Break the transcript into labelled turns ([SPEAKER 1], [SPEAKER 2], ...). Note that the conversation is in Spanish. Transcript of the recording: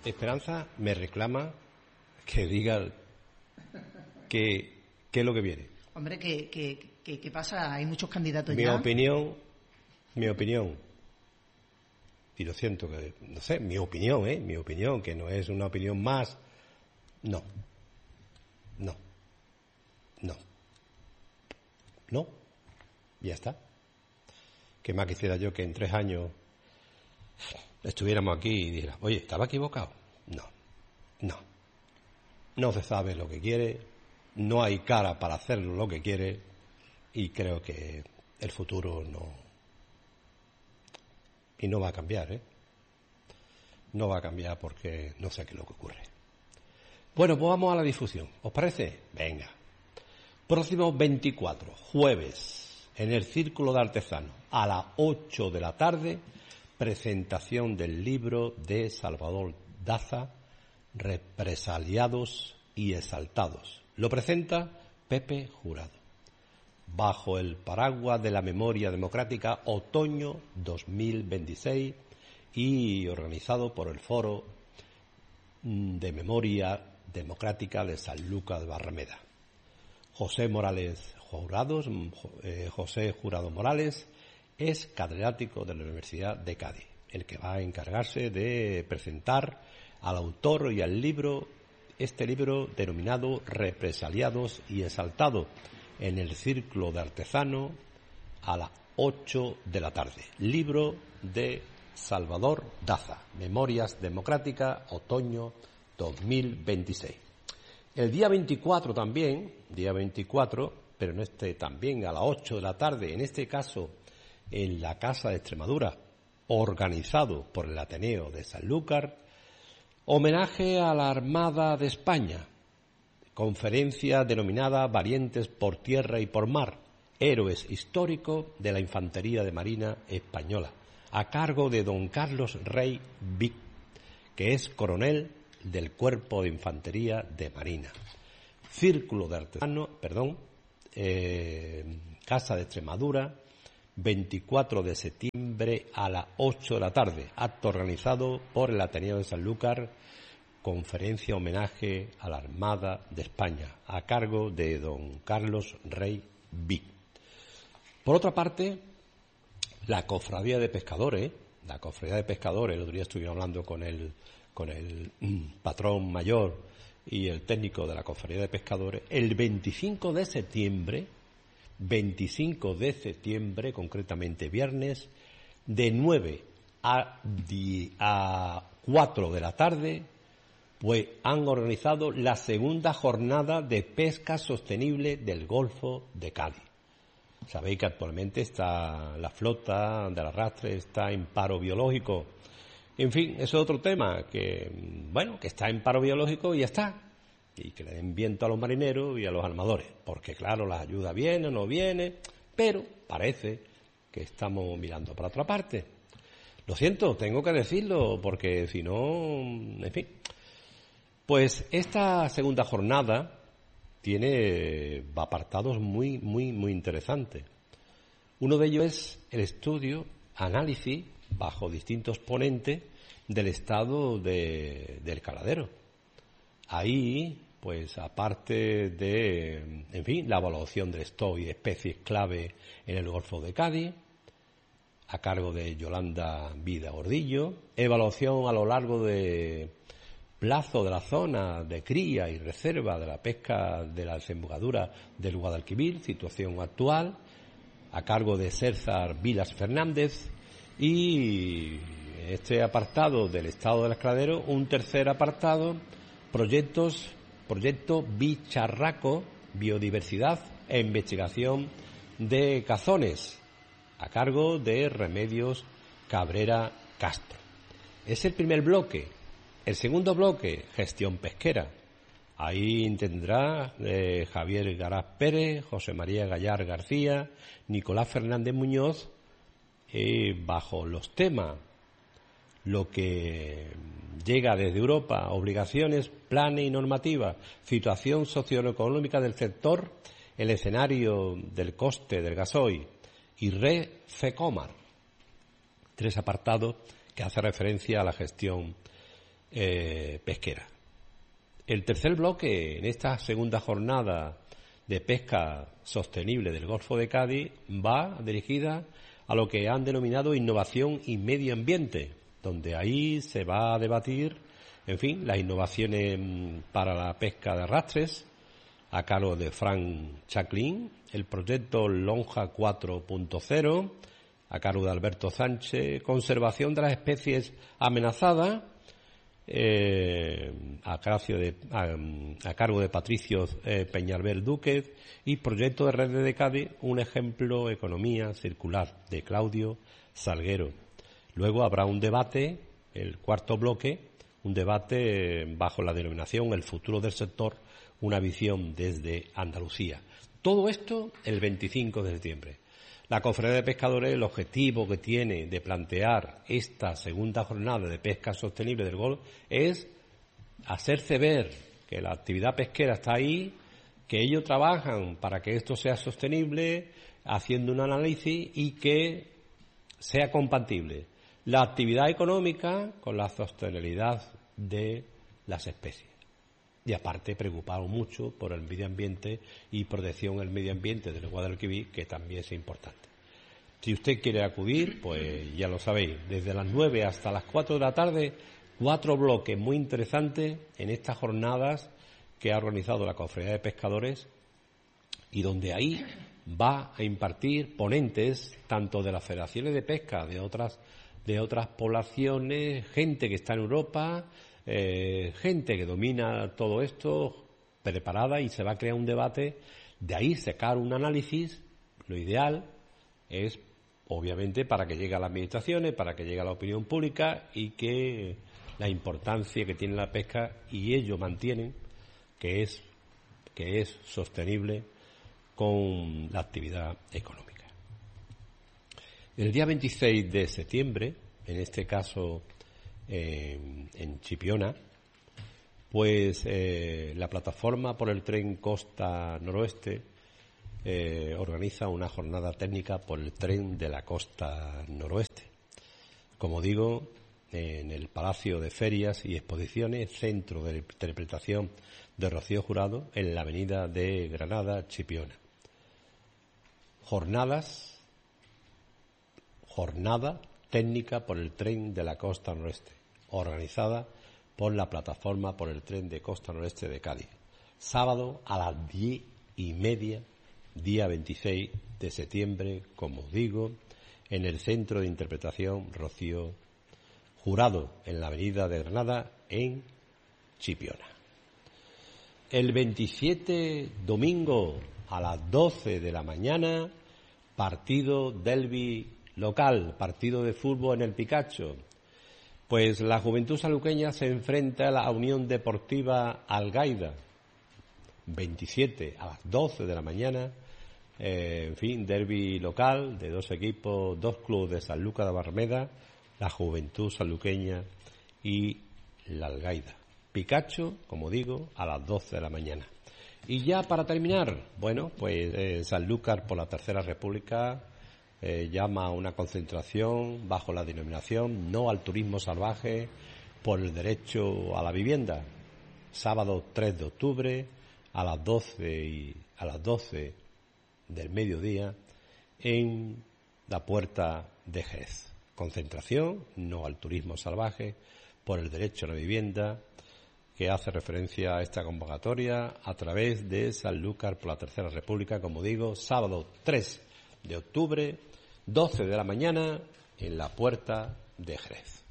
[SPEAKER 1] Esperanza me reclama que diga qué es lo que viene.
[SPEAKER 2] Hombre, ¿qué pasa? Hay muchos candidatos
[SPEAKER 1] Mi
[SPEAKER 2] ya.
[SPEAKER 1] Mi opinión, y lo siento, que no sé, mi opinión, que no es una opinión más, no, ya está. ¿Qué más quisiera yo que en 3 años estuviéramos aquí y dijera, oye, ¿estaba equivocado? No se sabe lo que quiere, no hay cara para hacer lo que quiere, y creo que el futuro no va a cambiar, no va a cambiar porque no sé qué es lo que ocurre. Bueno, pues vamos a la difusión, ¿os parece? Venga. Próximo 24, jueves, en el Círculo de Artesanos, a las 8 de la tarde, presentación del libro de Salvador Daza, Represaliados y Exaltados. Lo presenta Pepe Jurado, bajo el paraguas de la memoria democrática Otoño 2026 y organizado por el Foro de Memoria Democrática de Sanlúcar de Barrameda. José Jurado Morales es catedrático de la Universidad de Cádiz, el que va a encargarse de presentar al autor y al libro, este libro denominado Represaliados y Exaltados, en el Círculo de Artesanos a las 8 de la tarde. Libro de Salvador Daza, Memorias Democráticas, Otoño 2026. El día 24 también, pero en este también a las 8 de la tarde, en este caso en la Casa de Extremadura, organizado por el Ateneo de Sanlúcar, homenaje a la Armada de España, conferencia denominada Valientes por Tierra y por Mar, héroes históricos de la Infantería de Marina Española, a cargo de don Carlos Rey Vic, que es coronel del Cuerpo de Infantería de Marina. Círculo de Artesanos, Casa de Extremadura, 24 de septiembre a las 8 de la tarde, acto organizado por el Ateneo de Sanlúcar, conferencia homenaje a la Armada de España, a cargo de don Carlos Rey Vic. Por otra parte, la Cofradía de Pescadores, el otro día estuvimos hablando con el patrón mayor y el técnico de la Cofradía de Pescadores, el 25 de septiembre, concretamente viernes, de 9 a 4 de la tarde, pues han organizado la segunda jornada de pesca sostenible del Golfo de Cádiz. Sabéis que actualmente está la flota del arrastre, está en paro biológico. En fin, eso es otro tema, que está en paro biológico y ya está. Y que le den viento a los marineros y a los armadores, porque claro, las ayudas vienen o no vienen, pero parece que estamos mirando para otra parte. Lo siento, tengo que decirlo, porque si no, en fin. Pues esta segunda jornada tiene apartados muy interesantes. Uno de ellos es el estudio, análisis, bajo distintos ponentes, del estado del caladero. Ahí, pues aparte de, en fin, la evaluación del stock y especies clave en el Golfo de Cádiz, a cargo de Yolanda Vida Gordillo, evaluación a lo largo de plazo de la zona de cría y reserva de la pesca de la desembocadura del Guadalquivir, situación actual, a cargo de César Vilas Fernández, y este apartado del estado del escladero, un tercer apartado, proyecto Bicharraco, biodiversidad e investigación de cazones, a cargo de Remedios Cabrera Castro. Es el primer bloque. El segundo bloque, gestión pesquera. Ahí tendrá Javier Garaz Pérez, José María Gallar García, Nicolás Fernández Muñoz, bajo los temas: lo que llega desde Europa, obligaciones, planes y normativas, situación socioeconómica del sector, el escenario del coste del gasoil y Red FECOMAR. 3 apartados que hacen referencia a la gestión pesquera. El tercer bloque en esta segunda jornada de pesca sostenible del Golfo de Cádiz va dirigida a lo que han denominado innovación y medio ambiente, donde ahí se va a debatir, en fin, las innovaciones para la pesca de arrastres a cargo de Frank Chaclin, el proyecto Lonja 4.0 a cargo de Alberto Sánchez, conservación de las especies amenazadas a cargo de Patricio Peñalver Dúquez, y proyecto de Redes de Cádiz, un ejemplo, economía circular, de Claudio Salguero. Luego habrá un debate, el cuarto bloque, un debate bajo la denominación El futuro del sector, una visión desde Andalucía. Todo esto el 25 de septiembre. La Cofradía de Pescadores, el objetivo que tiene de plantear esta segunda jornada de pesca sostenible del Golfo es hacerse ver que la actividad pesquera está ahí, que ellos trabajan para que esto sea sostenible, haciendo un análisis y que sea compatible la actividad económica con la sostenibilidad de las especies. Y aparte, preocupado mucho por el medio ambiente y protección del medio ambiente del Guadalquivir, que también es importante. Si usted quiere acudir, pues ya lo sabéis, desde las 9 hasta las 4 de la tarde, 4 bloques muy interesantes en estas jornadas que ha organizado la Cofradía de Pescadores, y donde ahí va a impartir ponentes tanto de las federaciones de pesca de otras poblaciones, gente que está en Europa, gente que domina todo esto, preparada, y se va a crear un debate, de ahí sacar un análisis. Lo ideal es, obviamente, para que llegue a las administraciones, para que llegue a la opinión pública, y que la importancia que tiene la pesca, y ellos mantienen que es sostenible con la actividad económica. El día 26 de septiembre, en este caso en Chipiona, pues la plataforma por el tren Costa Noroeste organiza una jornada técnica por el tren de la Costa Noroeste. Como digo, en el Palacio de Ferias y Exposiciones, Centro de Interpretación de Rocío Jurado, en la avenida de Granada, Chipiona. Jornada técnica por el tren de la Costa Noroeste, organizada por la plataforma por el tren de Costa Noroeste de Cádiz. Sábado a las 10:30, día 26 de septiembre, como os digo, en el Centro de Interpretación Rocío Jurado, en la avenida de Granada, en Chipiona. El 27, domingo, a las 12 de la mañana, partido derbi local, partido de fútbol en el Picacho. Pues la Juventud Sanluqueña se enfrenta a la Unión Deportiva Algaida. 27 a las 12 de la mañana, en fin, derbi local de dos equipos, dos clubes de Sanlúcar de Barrameda, la Juventud Sanluqueña y la Algaida. Picacho, como digo, a las 12 de la mañana. Y ya para terminar, bueno, pues Sanlúcar por la Tercera República llama a una concentración bajo la denominación No al turismo salvaje por el derecho a la vivienda. Sábado 3 de octubre a las 12 del mediodía en la Puerta de Jerez. Concentración No al turismo salvaje por el derecho a la vivienda, que hace referencia a esta convocatoria a través de Sanlúcar por la Tercera República, como digo, sábado 3 de octubre, 12 de la mañana, en la Puerta de Jerez.